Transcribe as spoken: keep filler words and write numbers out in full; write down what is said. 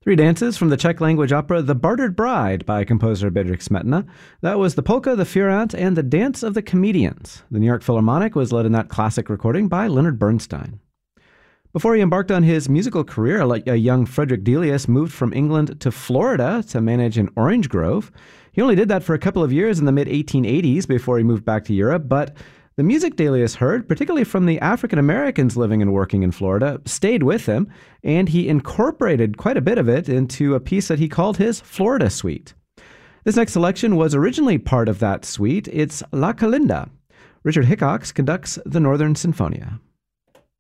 Three dances from the Czech language opera The Bartered Bride by composer Bedřich Smetana. That was the polka, the furant, and the dance of the comedians. The New York Philharmonic was led in that classic recording by Leonard Bernstein. Before he embarked on his musical career, a young Frederick Delius moved from England to Florida to manage an orange grove. He only did that for a couple of years in the mid eighteen eighties before he moved back to Europe, but the music Delius heard, particularly from the African Americans living and working in Florida, stayed with him, and he incorporated quite a bit of it into a piece that he called his Florida Suite. This next selection was originally part of that suite. It's La Calinda. Richard Hickox conducts the Northern Sinfonia.